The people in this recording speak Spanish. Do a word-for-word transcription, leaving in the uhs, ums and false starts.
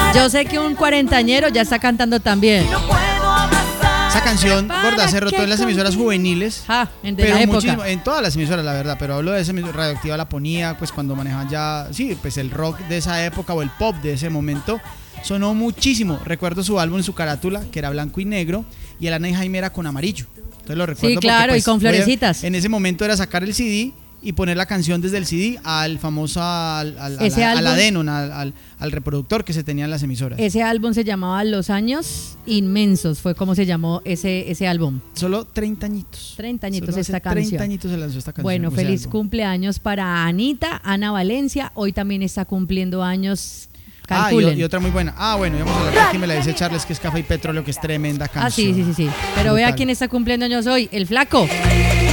Yo sé que un cuarentañero ya está cantando también. Esa canción, gorda, se rotó en las emisoras juveniles. Ah, en de pero la época. muchísimo, en todas las emisoras, la verdad. Pero hablo de esa emisora, Radioactiva la ponía, pues cuando manejaban ya, sí, pues el rock de esa época o el pop de ese momento. Sonó muchísimo. Recuerdo su álbum, su carátula, que era blanco y negro, y el Ana y Jaime era con amarillo. Entonces lo recuerdo. Sí, claro, porque, pues, y con florecitas. En ese momento era sacar el C D y poner la canción desde el C D al famoso, al, al, Ese al, álbum, al Adenon, al, al, al reproductor que se tenía en las emisoras. Ese álbum se llamaba Los Años Inmensos, fue como se llamó ese, ese álbum. Solo treinta añitos. treinta añitos Solo esta hace canción. treinta añitos se lanzó esta canción. Bueno, feliz cumpleaños para Anita, Ana Valencia. Hoy también está cumpliendo años. Calculen. Ah, y, y otra muy buena. Ah, bueno, y vamos a hablar aquí, me la dice Charles, que es Café y Petróleo, que es tremenda canción. Ah, sí, sí, sí, sí. Pero Brutal. vea quién está cumpliendo años hoy, el Flaco.